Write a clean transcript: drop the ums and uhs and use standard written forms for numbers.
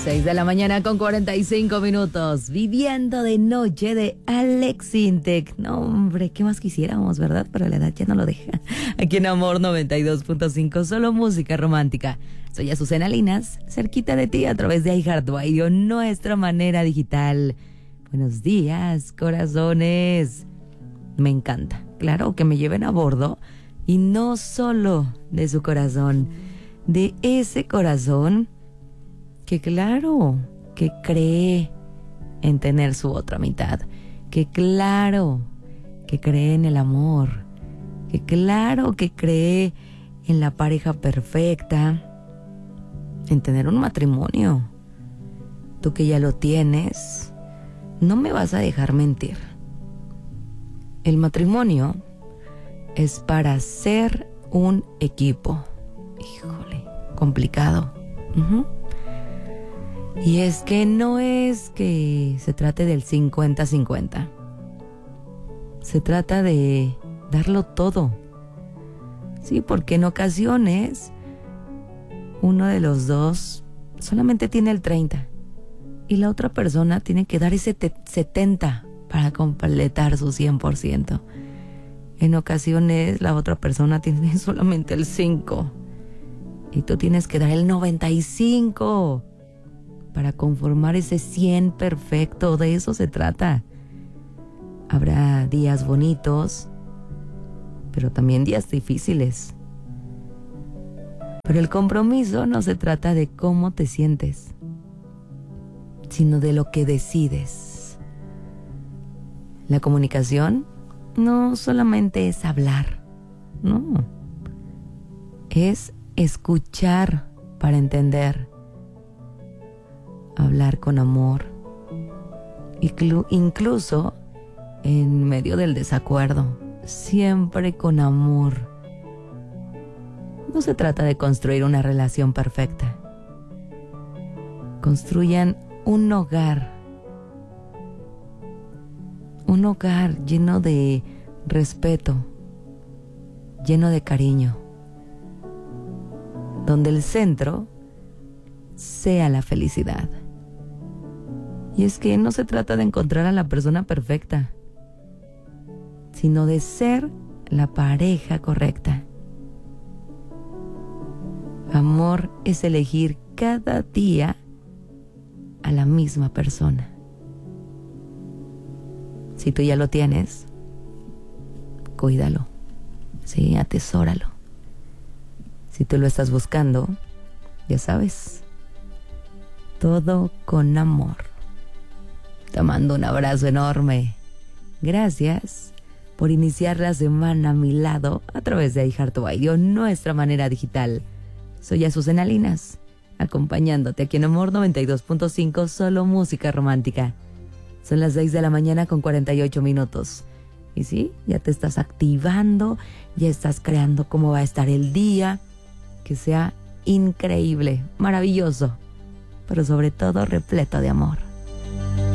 6 de la mañana con 45 minutos. Viviendo de noche de Alex Intec. No, hombre, ¿qué más quisiéramos, verdad? Pero la edad ya no lo deja. Aquí en Amor 92.5, solo música romántica. Soy Azucena Linas, cerquita de ti a través de iHeartRadio, nuestra manera digital. Buenos días, corazones. Me encanta, claro, que me lleven a bordo. Y no solo de su corazón, de ese corazón que claro, que cree en tener su otra mitad, que claro, que cree en el amor, que claro, que cree en la pareja perfecta, en tener un matrimonio. Tú que ya lo tienes, no me vas a dejar mentir. El matrimonio es para ser un equipo. Híjole, complicado. Y es que no es que se trate del 50-50. Se trata de darlo todo. Sí, porque en ocasiones uno de los dos solamente tiene el 30 y la otra persona tiene que dar ese 70 para completar su 100%. En ocasiones la otra persona tiene solamente el 5 y tú tienes que dar el 95 para conformar ese 100 perfecto. De eso se trata. Habrá días bonitos, pero también días difíciles. Pero el compromiso no se trata de cómo te sientes, sino de lo que decides. La comunicación no solamente es hablar, no. Es escuchar para entender. Hablar con amor, incluso en medio del desacuerdo, siempre con amor. No se trata de construir una relación perfecta. Construyan un hogar lleno de respeto, lleno de cariño, donde el centro sea la felicidad. Y es que no se trata de encontrar a la persona perfecta, sino de ser la pareja correcta. Amor es elegir cada día a la misma persona. Si tú ya lo tienes, cuídalo, sí, atesóralo. Si tú lo estás buscando, ya sabes, todo con amor. Te mando un abrazo enorme. Gracias por iniciar la semana a mi lado a través de iHeartRadio, nuestra manera digital. Soy Azucena Linas, acompañándote aquí en Amor 92.5, solo música romántica. Son las 6 de la mañana con 48 minutos. Y sí, ya te estás activando, ya estás creando cómo va a estar el día. Que sea increíble, maravilloso, pero sobre todo repleto de amor.